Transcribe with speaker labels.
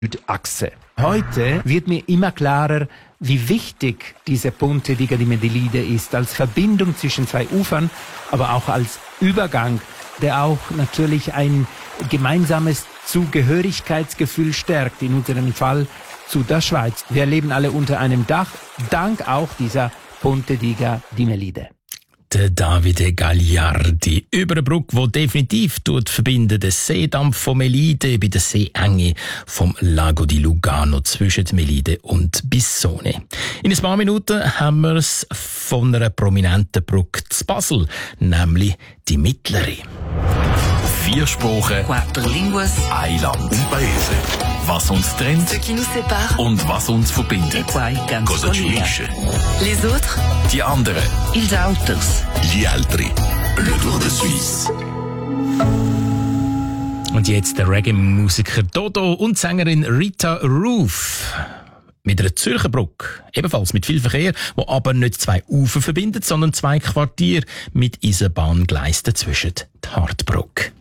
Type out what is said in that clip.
Speaker 1: Südachse. Heute wird mir immer klarer, wie wichtig diese Ponte di Medellide ist, als Verbindung zwischen zwei Ufern, aber auch als Übergang, der auch natürlich ein gemeinsames Zugehörigkeitsgefühl stärkt, in unserem Fall zu der Schweiz. Wir leben alle unter einem Dach, dank auch dieser Ponte di Medellide.
Speaker 2: Der Davide Gagliardi über eine Brücke, die definitiv verbindet den Seedampf von Melide bei der Seeenge vom Lago di Lugano zwischen Melide und Bissone. In ein paar Minuten haben wir es von einer prominenten Brücke zu Basel, nämlich die mittlere.
Speaker 3: 4 Sprachen,
Speaker 4: 4 línguas,
Speaker 3: ein Land, un paese. Was uns trennt
Speaker 4: ce qui nous sépare,
Speaker 3: und was uns verbindet.
Speaker 4: e poi can
Speaker 3: Cosa ci
Speaker 4: collega.
Speaker 3: unisce?
Speaker 4: Les autres,
Speaker 3: Die anderen.
Speaker 4: ils autres.
Speaker 3: Gli altri. Le Tour de Suisse.
Speaker 2: Und jetzt der Reggae-Musiker Dodo und Sängerin Rita Roof. Mit einer Zürcher Brücke, ebenfalls mit viel Verkehr, wo aber nicht 2 Ufer verbindet, sondern 2 Quartiere mit Eisenbahngleisen dazwischen, die Hartbrücke.